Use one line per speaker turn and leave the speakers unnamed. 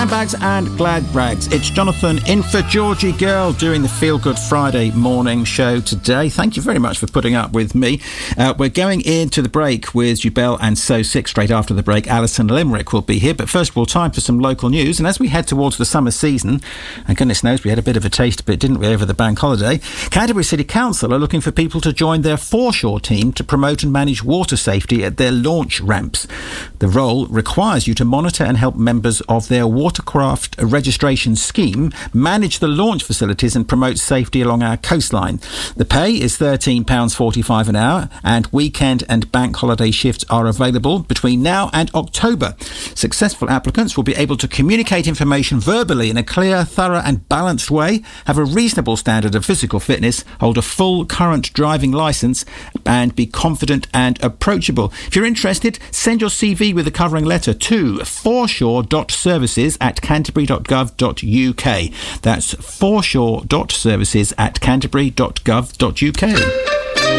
Handbags and glad rags. It's Jonathan in for Georgie Girl doing the Feel Good Friday morning show today. Thank you very much for putting up with me. We're going into the break with Jubel and So Sick. Straight after the break, Alison Limerick will be here. But first of all, time for some local news. And as we head towards the summer season, and goodness knows we had a bit of a taste of it, didn't we, over the bank holiday, Canterbury City Council are looking for people to join their foreshore team to promote and manage water safety at their launch ramps. The role requires you to monitor and help members of their watercraft registration scheme manage the launch facilities and promote safety along our coastline. The pay is £13.45 an hour, and weekend and bank holiday shifts are available between now and October. Successful applicants will be able to communicate information verbally in a clear, thorough and balanced way, have a reasonable standard of physical fitness, hold a full current driving licence and be confident and approachable. If you're interested, send your CV with a covering letter to foreshore.services@canterbury.gov.uk. That's foreshore.services@canterbury.gov.uk.